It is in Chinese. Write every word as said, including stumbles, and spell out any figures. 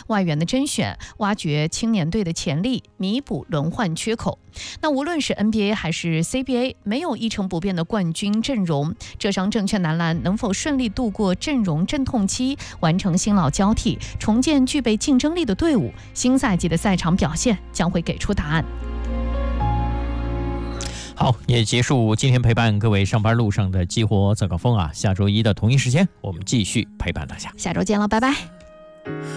外援的甄选，挖掘青年队的潜力，弥补轮换缺口。那无论是 N B A 还是 C B A， 没有一成不变的冠军阵容，浙商证券男篮能否顺利度过阵容阵痛期，完成新老交替，重建具备竞争力的队伍，新赛季的赛场表现将会给出答案。 好，也结束今天陪伴各位上班路上的激活早高峰啊！下周一的同一时间，我们继续陪伴大家。 下周见了，拜拜。